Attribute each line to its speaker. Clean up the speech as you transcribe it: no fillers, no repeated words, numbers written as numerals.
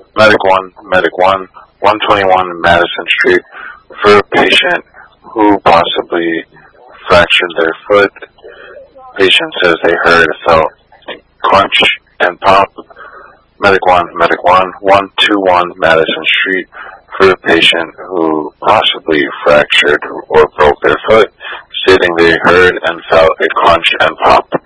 Speaker 1: Medic 1, 121 Madison Street, for a patient who possibly fractured their foot. Patient says they heard a felt crunch and pop. Medic 1, 121 Madison Street, for a patient who possibly fractured or broke their foot, stating they heard and felt a crunch and pop.